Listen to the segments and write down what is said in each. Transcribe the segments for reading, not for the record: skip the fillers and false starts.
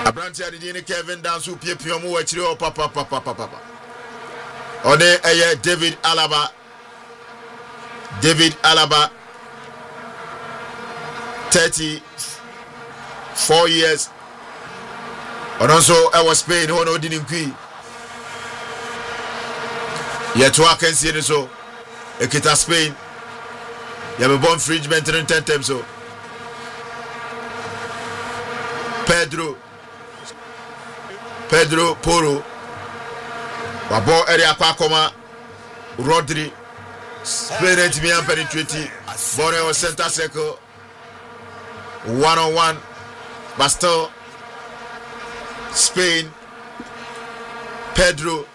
Abrantia de Kevin Danso piepio mu wachiri o papa. Ode eye David Alaba 34 years. Ononso ewa Spain hono odini nkwi. Yeto akensi ni so ekita Spain. Yabe bon infringement in 10 times so. Pedro Porro wabo area kwa koma Rodri Spain and me penetrate Borneo center circle 1-on-1 but still Spain Pedro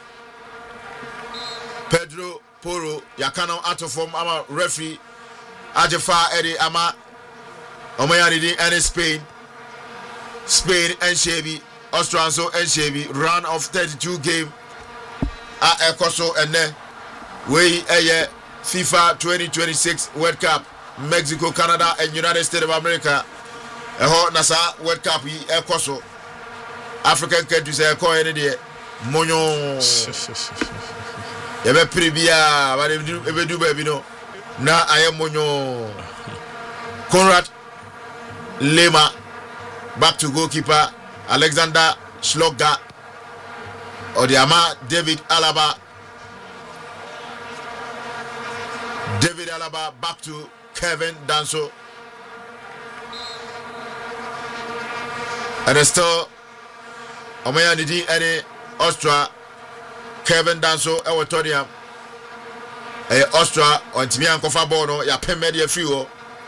Porro yakano out of form ama referee ajefa eri ama omayani any Spain and Shebi Austranso and Shebi run of 32 game Ekoso and then we a FIFA 2026 World Cup Mexico, Canada and United States of America Nasa World Cup Ekoso African countries are calling it Monyo Ebe Pribia but ebe do baby no na I am Monyo Conrad Lema back to goalkeeper Alexander Schlogger Odiama David Alaba back to Kevin Danso and still Omaya Nidi any Austria Kevin Danso Ewatonium Austria on Timian Kofabono ya Pemedia Fuel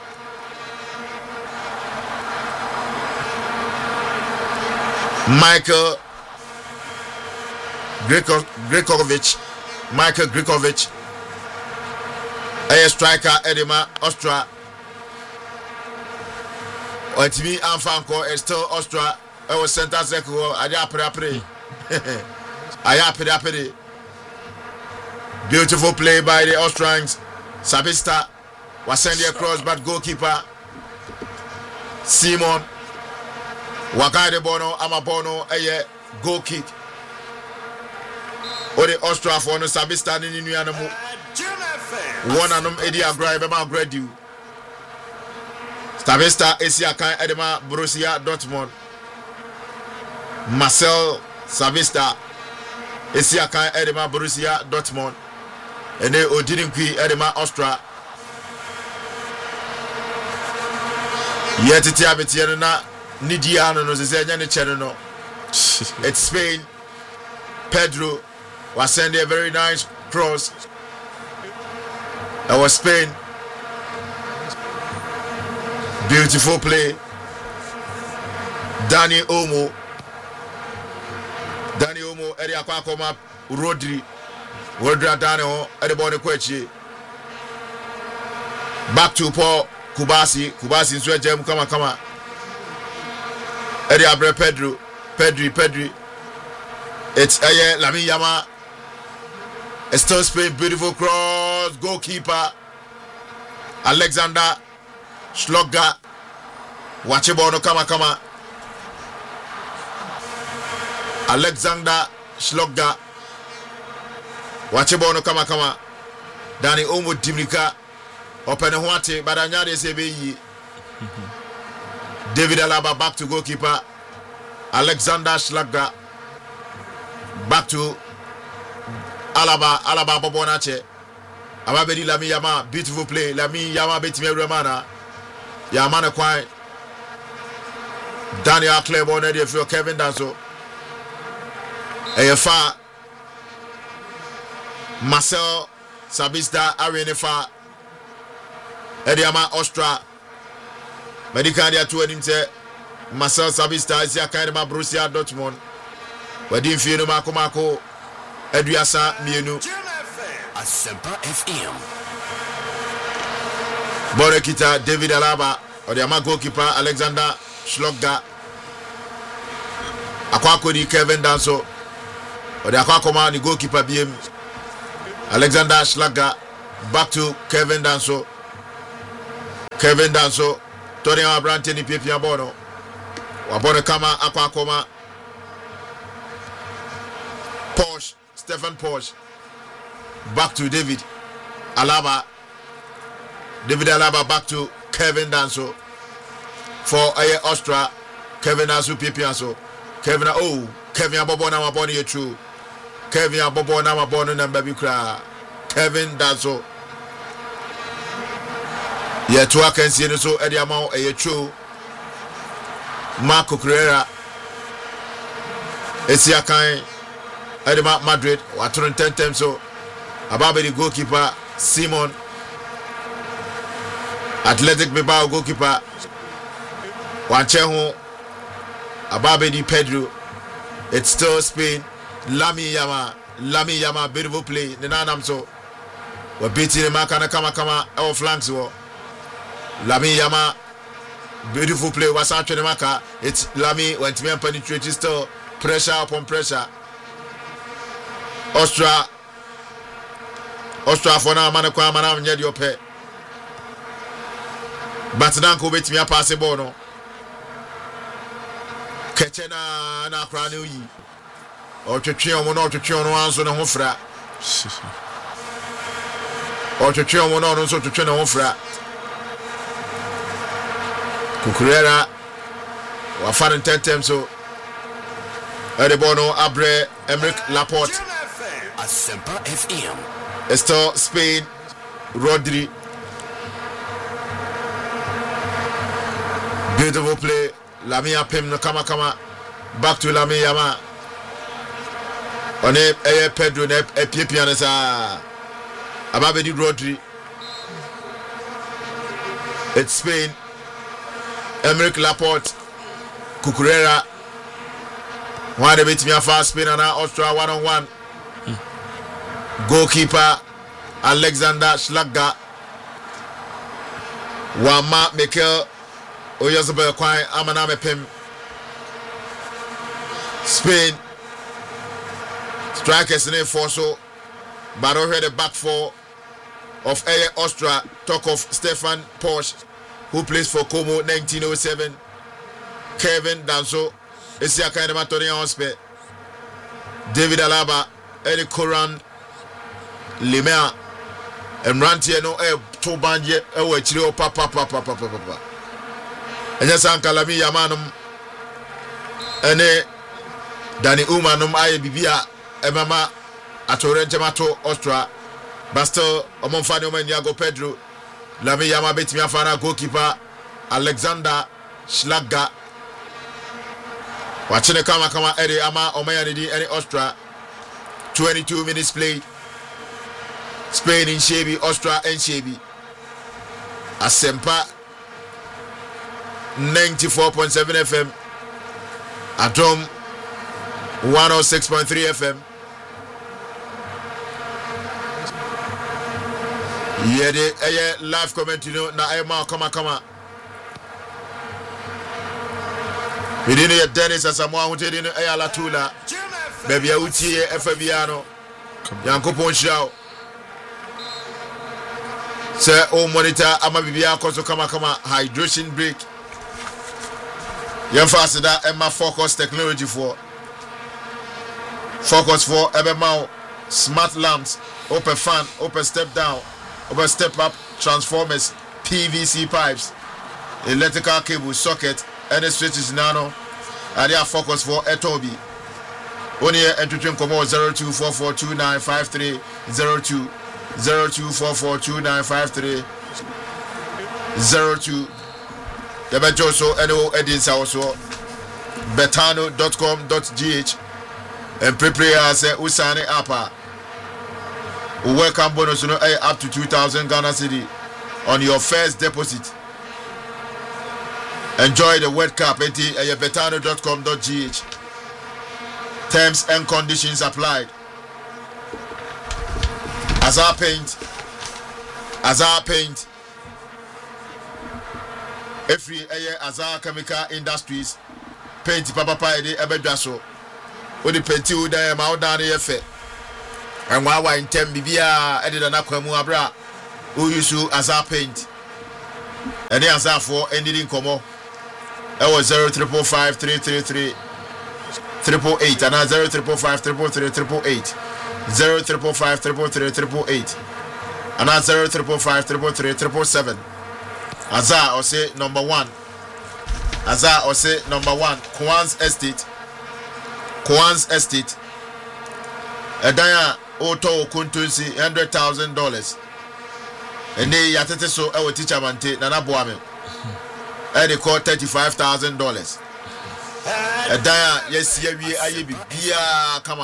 Michael Grekovic a striker Edema Austria Otimi Anfanko is still Austria was center circle Ayapre beautiful play by the Austrians Sabista was sending across but goalkeeper Simon Wakade Bono Amabono a goal kick. Ode Austria for no Sabista ni nuanamu. One anum edi agrai bema gradu. Sabista Asia kan edema Borussia Dortmund. Marcel Sabista Asia kan edema Borussia Dortmund. Ene odinkwi edema Austria. Yetiti abetiere na Nidiano no zezenya ne chere no. It's Spain. Pedro was sending a very nice cross. That was Spain. Beautiful play. Dani Olmo eri akwa koma Rodri Dani ho eri bone kwechi. Back to Paul Kubasi nso ejem kama. Eri abre Pedri. It's Lamine Yamal. Still Spain, beautiful cross. Goalkeeper Alexander Schlogger. Watch it, bono kama. Alexander Schlogger. Watch it, bono kama. Dani Olmo Dimnika. Open Huate, but Anyade Sebeyi. David Alaba back to goalkeeper Alexander Schlogger. Back to Alaba Bobonache. Ababedi Lamine Yamal, beautiful play. Lamine Yamal betime Romana. Yamana kwai. Daniel Clebon edi for Kevin Danso. Eyefa Marcel Sabista Arenefa Ediama Austria. Medical dia to him say Marcel Sabista is kind of Borussia Dortmund. Wedding Fino Mako Eduasa Mienu Asempa FM Borekita David Alaba or the goalkeeper Alexander Schlogger Akwakodi Kevin Danso or the Akwakoma the goalkeeper BM Alexander Schlogger back to Kevin Danso Tony Abrante ni Pepia Bono wabone kama akwa Posh, Stephen Posh. Back to David Alaba. David Alaba back to Kevin Danso. For Austria, Kevin Danso Pipianso. Kevin Abobo na maboni ye true. Kevin Abobo na maboni na baby kra. Kevin Danso. Ye to akansi so edi amount ye true. Marco Correa. Esiakan Edema Madrid, Watron 10 times so. Ababe the goalkeeper, Simon. Athletic Bilbao goalkeeper, Wancheho. Ababe the Pedro. It's still Spain. Lami Yama, beautiful play. Nenanam so. We're beating him, kama, our flanks. Lami Yama, beautiful play. What's happening, Maka? It's Lami, when Timian penetrates, still pressure upon pressure. Austria for now, Manakwa Manam Yediope. But Nanko bet me a pass a bono. Ketchena na cranu ye. Or to chill one or to chill once on a hofra. Or to chill one or so to chill on hofra. Cucurera or Farin 10 times so. Edebono Abre Emerick Laporte. Asempa FM. Esto Spain Rodri. Beautiful play. Lamia Pim no kama. Back to Lamia Yama. On Pedro ne Pianesa. Ababedi Rodri. It's Spain. Emerick Laporte. Cucurella. Why they beat me a fast Spain and Austria 1-on-1. Goalkeeper Alexander Schlager. Wama Mikel Oyarzabal Kwai Amaname Pim. Spain strikers in a force so, but I heard the back four of Austria. Talk of Stefan Posch, who plays for Como 1907. Kevin Danso, Esiaka Matoni Hospe, David Alaba, Eddie Coran, Limea, and Rantier no to banje chiro papa. And yes, Uncle Lami Yamanum, and Danny Umanum, I Bibia, Emama, Atorentemato, Austria, Bastel, Omonfano Yago Pedro, Lami Yama Betmiafana, goalkeeper, Alexander Schlager. Watching the kama Eddie Ama Omayani any Austria. 22 minutes played. Spain in Shebi, Austria and Shebi. Asempa 94.7 FM. Atom 106.3 FM. Yeah, the live comment, you know, na Emma kama. We didn't hear Dennis as someone who didn't hear Latula. Baby, I would see Fabiano. Yanko Ponchao. Sir, oh, monitor, Ama Bibia Koso kama hydration break. Yan faster that Emma focus technology for. Focus for Ebemao. Smart lamps. Open fan. Open step down. Open step up. Transformers. PVC pipes. Electrical cable socket. Any switches nano. And they are focus for Etobi. Only entering Como 02442953 02442953 02. The Bejoso NO edits also betano.com.gh and prepare as Usane Apa. Welcome bonus up to 2,000 Ghana cedi on your first deposit. Enjoy the World Cup at betano.com.gh. Terms and conditions applied. Azar Paint. Every Azar Chemical Industries. Paint papa ede ebedwaso. Odi penti u da ma odan ye fe. Enwa wa intem bibia ede na kwamu abra. O yusu Azar Paint. Ene Azar for ending komo. ɛwɔ 0555 333 888 ana 0555 333 888 0555 333 ana 0555 333 777 Azar or say number 1 Azar or say number 1 Kwan's Estate Edaya Oto Kuntunsi $100,000 and they yatete so our teacher mante Nana Boame and they call $35,000 Edaya yes here we ayebi bia kama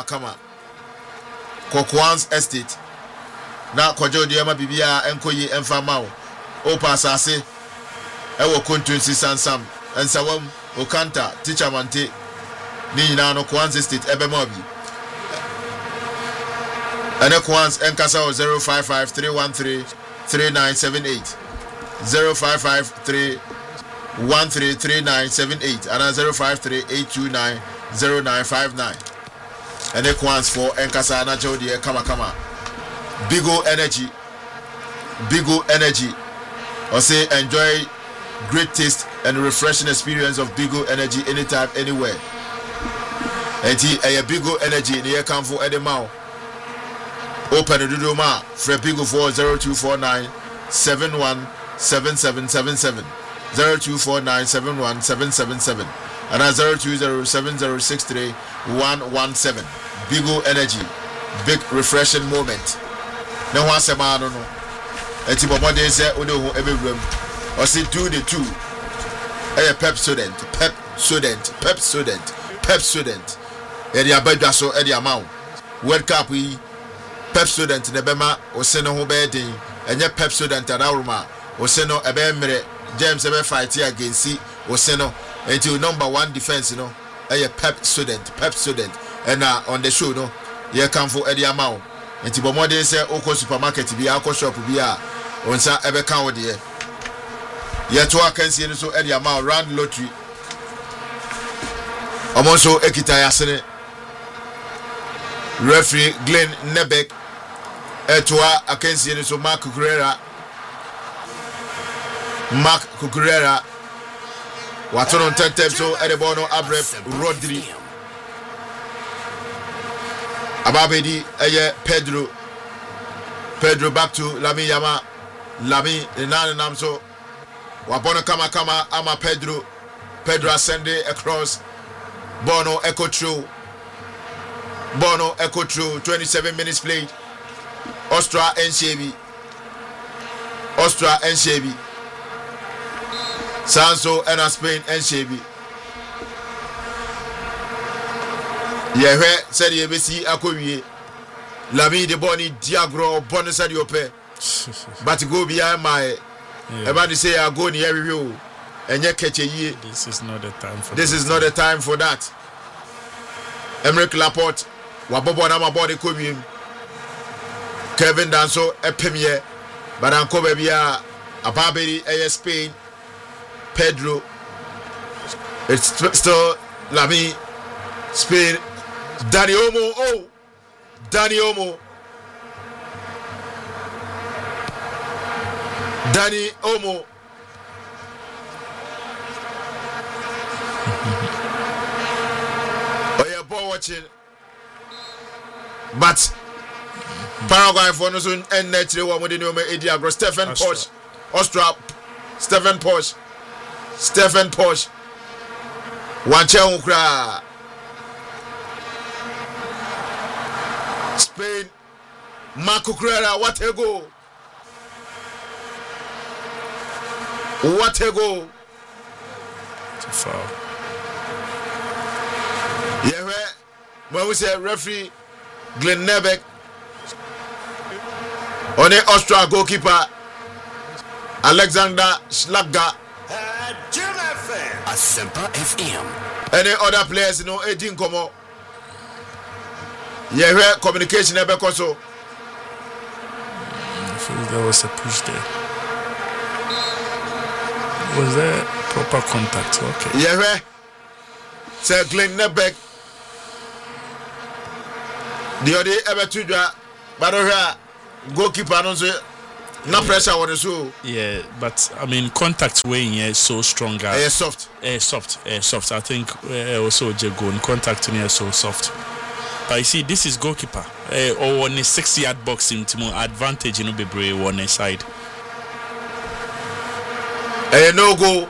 Kwan's Estate na kojo diama bibia enkoyi emfama o pasase ewo Kuntunsi sansam ensawam okanta teacher mante ni nyina no Kwan's Estate ebema bi and Kwan's enkasa 0553 313 3978 0553 313 3978 and 053 829 0959 and Kwan's for enkasa na jodi kama Bigo Energy or say enjoy great taste and refreshing experience of Bigo Energy anytime anywhere. And a Bigo Energy near come for Edemao. Open the Dudoma for Bigo 0249 717777 0249 71777 and 0207063 117. Bigo Energy, big refreshing moment. No one say man no. Eti bobo dey say odo ebe wram. O say do the two. Pep student. Eri abadwa so eri amaw. World Cup yi Pep student ne bema o se no ho be den. Enye Pep student arawruma. O se no ebe mere James ebe fight against o se no. Enti number 1 defense no. Pep student. And on the show no. Ye come for eri amaw. Enti bomode say okọ supermarket bi akọ shop bi a onsa ebe kan wo de ye to akansi no so area ma round lottery omonso ekita yasene referee Glenn Nebek etoa akansi no so Mark Cucurella watono tentem so edebono Abref Rodri Ababedi Pedro back to Lami Nana Namso Wabono kama ama Pedro ascending across Bono echo through 27 minutes played Ostra and Shebi Sanso and Spain and Shebi Yehe said yebesi akowie Lami de boni diagro bonne said yope but go behind my everybody say I go near review and you catch a year. This is not the time for that. Emerick Laporte wabobo na mabodi kubim Kevin Danso epemie but anko baby a Baberi Spain Pedro it's still Lami Spain Dani Omo Oya ball watching but Paraguay for no soon and naturally one with the name Ediagro Stephen Posh one chair cry Spain Marco Cucurella what a goal It's a foul. Yeah, when we say referee Glenn Nebek on the Austria goalkeeper Alexander Schlager Asempa FM. Any other players no Edin Komo. Yeah, communication Nebek also. I feel there was a push there. Was there proper contact? Okay. Yeah, Sir Glenn Nebek. The other ever to but goalkeeper no say No pressure on the show. Yeah, but I mean, contact weighing here is so strong. Soft. Soft. I think also Jagon contact here so soft. But you see, this is goalkeeper. Or on a 6-yard boxing to more advantage, be brave on the side. No go.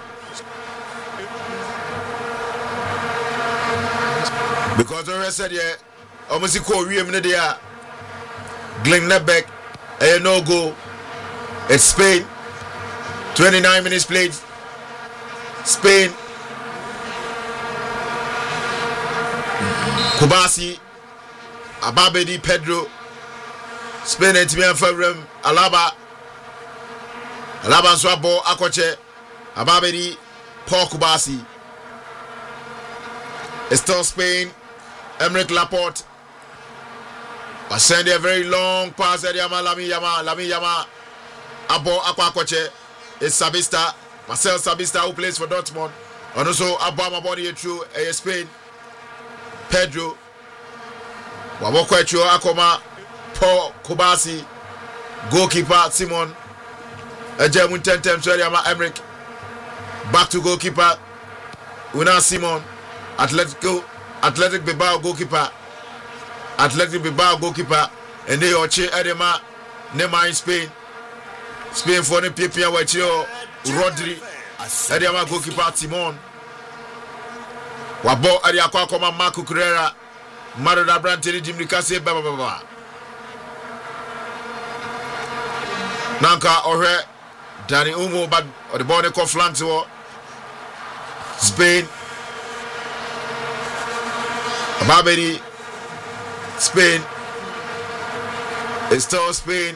Because the rest said, yeah, almost call William Nadia. Glenn Nebek, no go. It's Spain. 29 minutes played. Spain. Kubasi. Ababedi Pedro. Spain and Timian Fabrem. Alaba. Alaba Swabo Akoche. Ababedi Paul Kubasi. It's still Spain. Emerick Laporte. I send a very long pass at Lami Yama. Abo Akwakoche. It's Sabista. Marcel Sabista who plays for Dortmund. And also Abo Amabodi through Spain. Pedro. Waboko Echu Akoma. Paul Kubasi. Goalkeeper Simon. Ejemun 10 times Emerick. Back to goalkeeper. Una Simon. Athletic Bilbao goalkeeper. Athletic Bilbao goalkeeper. And they are Edema. Nema in Spain. Spain for the PPA Wachio. Rodri. Edema goalkeeper Timon. Wabo Adiakwa Koma Marco Carrera. Maroda Brantini Jim Nicase Baba. Nanka Ore. Danny Umo but the ball they call flanks. Spain. Babedi, Spain. It's still Spain.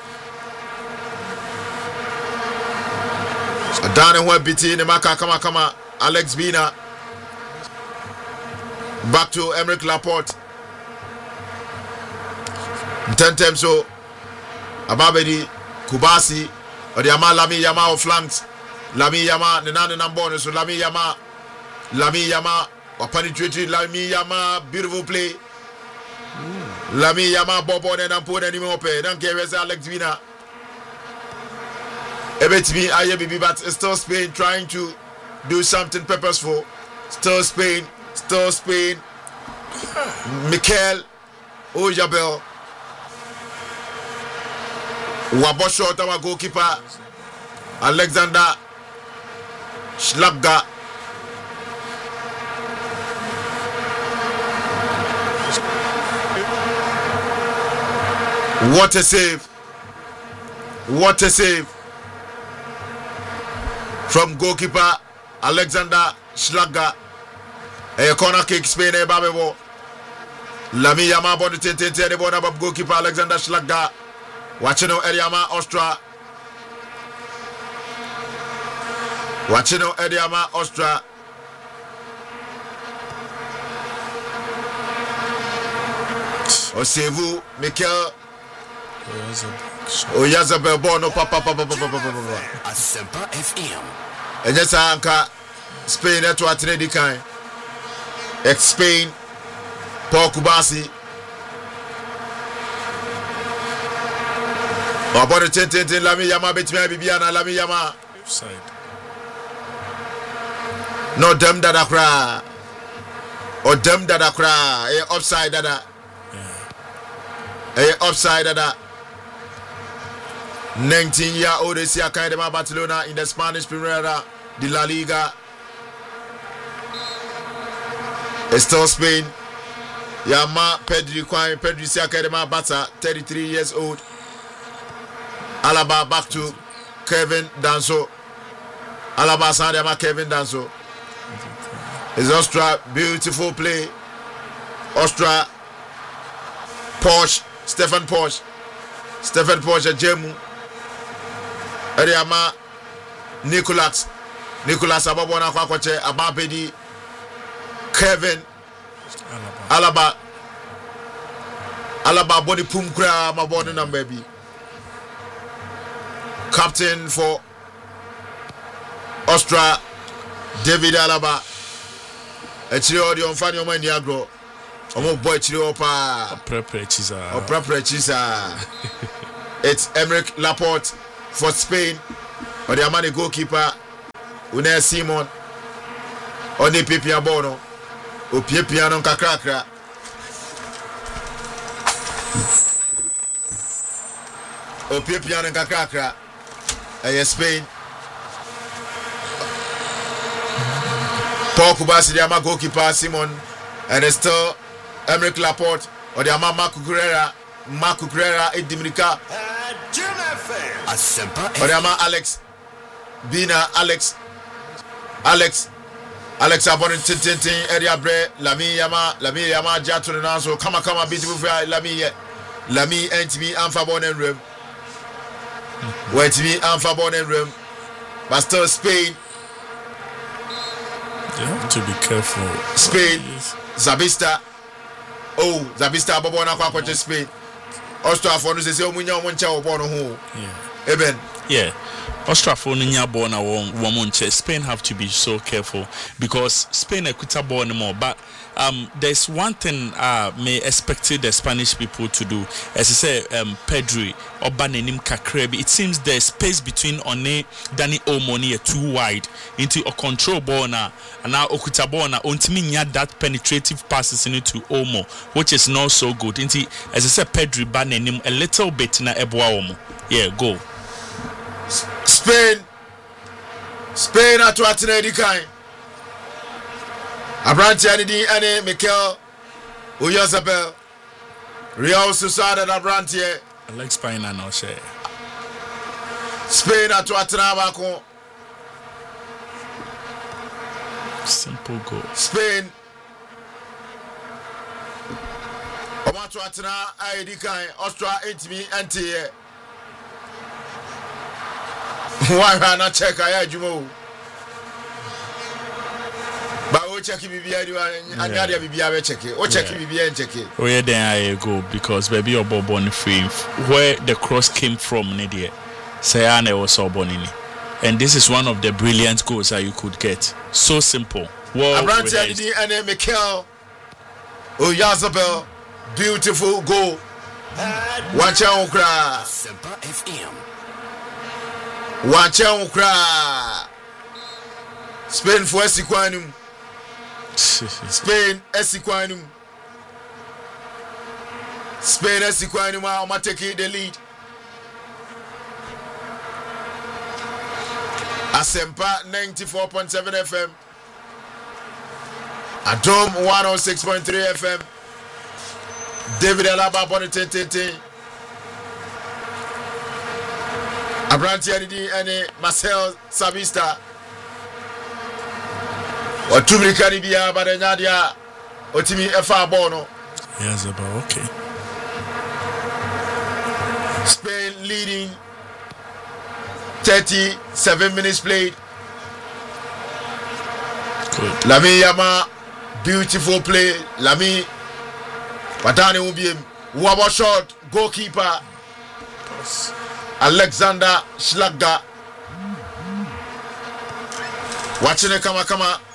Adane Hwa BT Nemaka Kama Alex Bina. Back to Emerick Laporte. 10 times so. Ababedi, Kubasi, Odiama Lami Yama of flanks. Lami Yama, Nenane Nambone, so Lami Yama. Penetrating Lami Yama, beautiful play. Lami Yama Bobo and Ampon and Imope. Don't care where's Alex Vina. Ebetimi Ayebibi, but still Spain trying to do something purposeful. Still Spain. Mikel Ojabel. Wabosho, our goalkeeper. Alexander Schlagga. What a save from goalkeeper Alexander Schlagga. A corner kick Spain a Babebo. Lami Yama body the ball of goalkeeper Alexander Schlagga. Wachino Ediama Ostra. Osevu Mikel Oyazabel Bono Papa Asempa FM. And yes, Anka Spain to Atleti kind. Ex Spain Paul Kubasi. About the 10 Lami Yama Betmia Bibiana Lami Yama. Side. No dem dada kra. Or dem dada kra. Offside dada. Offside dada. 19-year-old Academy Barcelona in the Spanish Primera de la Liga. Still Spain. Yama Pedri Academy Barca, 33 years old. Alaba back to Kevin Danso. Alaba Sandema Kevin Danso. It's Austria, beautiful play. Austria, Porsche, Stefan Porsche, Jemu. Eriama, Nicolas Ababona Kwakwache, Ababedi, Kevin, Alaba body pumkra, my body number baby. Captain for Austria, David Alaba. Echiro di onfani omo ni agro. Omo boy chiro pa. Prepare chisa. It's Emerick Laporte for Spain. Or the Amani goalkeeper Unai Simon. On the Pipia Bono. O Piano Kakrakra. O Piano Kakrakra. Spain. Paul Kubasi, the Ama goalkeeper Simon. And it's still Emerick Laporte. Or the Ama Marco Guerrera Dominica. Or the Ama Alex Bina Alex Abonin Tintin Area Bre Lami Yama Jatu Naso Kama beautiful Lami NTB Amphibon and Rim. Where to be Amphibon and Rim. But still Spain. You have to be careful. Spain, Zabista. Oh, Zabista Babona Quaquet Spain. Ostrafor says, "Oh, we know one child born home." Yeah. Eben. Yeah. Ostrafor Ninya born a woman. Spain have to be so careful because Spain could born more. But there's one thing may expect the Spanish people to do. As I say, Pedri or Banenim Kakrebi. It seems the space between One Danny Omoni too wide into a control ball now. And now Okutabona ultimately that penetrative passes into Omo, which is not so good. Into as I said, Pedri Banenim a little bit na Ebwa Omo. Yeah, go. Spain at Watine Dikai. Abranti Anidi Ane Mikel Uyazabel Real Susada Abranti Alex Pina no share. Spain at Watana. Simple goal. Spain Omatu Atana Aidikai Austria 8 anti why not check I jumo but o check bibia and yadia bibia check it o check bibia and check it oh yeah then I go because baby your born free where the cross came from Nidia Sayane was so born in, and this is one of the brilliant goals that you could get. So simple. Well, Abranti and Mikel Uyazabel, beautiful goal. Watch out, cry. Semper FM. Watch out, cry. Spain for Esiquanum. Spain Esiquanum. Spain Esiquanum. I'll take the lead. Asempa 94.7 FM. Adom 106.3 FM. David Alaba Bonitete. Abranti Anidi and Marcel Sabista. Or Tumri Caribia, but Nadia Otimi Efa Bono. Yes, about okay. Spain leading 37 minutes played. Good. Lami Yama, beautiful play. Lami Patani Ubiem, Waba shot, goalkeeper Alexander Schlager. Watching it, kama